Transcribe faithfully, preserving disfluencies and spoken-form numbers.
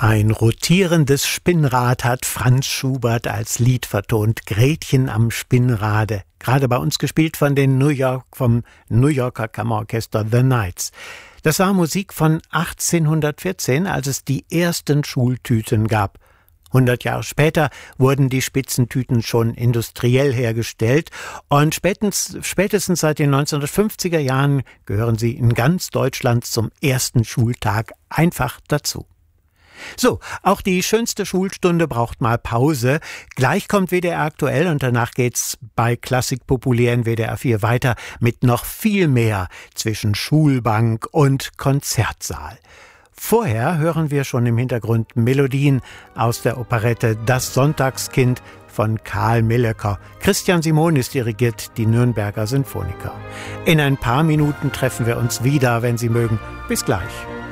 Ein rotierendes Spinnrad hat Franz Schubert als Lied vertont. Gretchen am Spinnrade. Gerade bei uns gespielt von den New York, vom New Yorker Kammerorchester The Knights. Das war Musik von achtzehnhundertvierzehn, als es die ersten Schultüten gab. hundert Jahre später wurden die Spitzentüten schon industriell hergestellt und spätestens, spätestens seit den neunzehnhundertfünfziger Jahren gehören sie in ganz Deutschland zum ersten Schultag einfach dazu. So, auch die schönste Schulstunde braucht mal Pause. Gleich kommt W D R aktuell und danach geht's bei Klassik populär in W D R vier weiter mit noch viel mehr zwischen Schulbank und Konzertsaal. Vorher hören wir schon im Hintergrund Melodien aus der Operette Das Sonntagskind von Karl Millecker. Christian Simonis dirigiert die Nürnberger Sinfoniker. In ein paar Minuten treffen wir uns wieder, wenn Sie mögen. Bis gleich.